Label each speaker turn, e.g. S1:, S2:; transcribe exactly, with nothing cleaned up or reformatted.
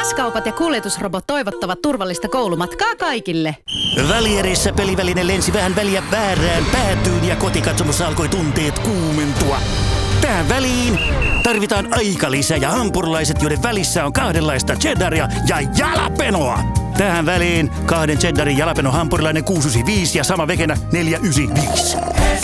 S1: S-kaupat ja kuljetusrobot toivottavat turvallista koulumatkaa kaikille.
S2: Välierissä peliväline lensi vähän väliä väärään päätyyn ja kotikatsomossa alkoi tunteet kuumentua. Tähän väliin tarvitaan aikalisä ja hampurilaiset, joiden välissä on kahdenlaista cheddaria ja jalapenoa. Tähän väliin kahden cheddarin jalapeno hampurilainen kuusi yhdeksänkymmentäviisi ja sama vekenä neljä yhdeksänkymmentäviisi.